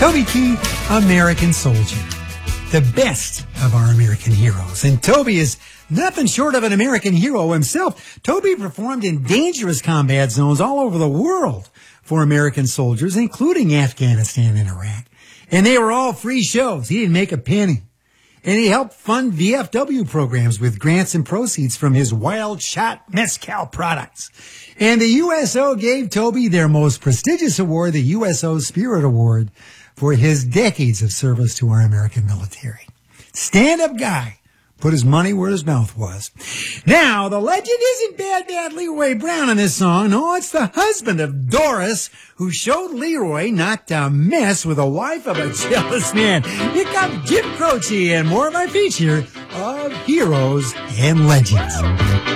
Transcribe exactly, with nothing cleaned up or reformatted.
Toby Keith, American Soldier. The best of our American heroes. And Toby is nothing short of an American hero himself. Toby performed in dangerous combat zones all over the world for American soldiers, including Afghanistan and Iraq. And they were all free shows. He didn't make a penny. And he helped fund V F W programs with grants and proceeds from his Wild Shot Mezcal products. And the U S O gave Toby their most prestigious award, the U S O Spirit Award, for his decades of service to our American military. Stand-up guy. Put his money where his mouth was. Now, the legend isn't Bad Bad Leroy Brown in this song. No, it's the husband of Doris who showed Leroy not to mess with the wife of a jealous man. Here comes Jim Croce and more of my feature of Heroes and Legends.